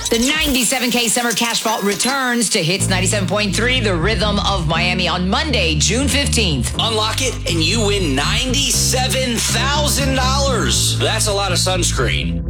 The 97K Summer Cash Vault returns to Hits 97.3, the Rhythm of Miami, on Monday, June 15th. Unlock it and you win $97,000. That's a lot of sunscreen.